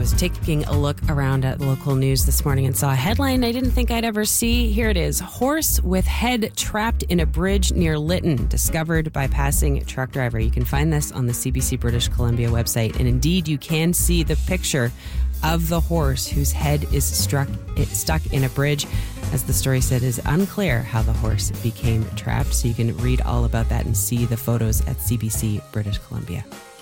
was taking a look around at the local news this morning and saw a headline I didn't think I'd ever see. Here it is. Horse with head trapped in a bridge near Lytton, discovered by passing truck driver. You can find this on the CBC British Columbia website. And indeed, you can see the picture of the horse whose head is stuck in a bridge. As the story said, it is unclear how the horse became trapped. So you can read all about that and see the photos at CBC British Columbia.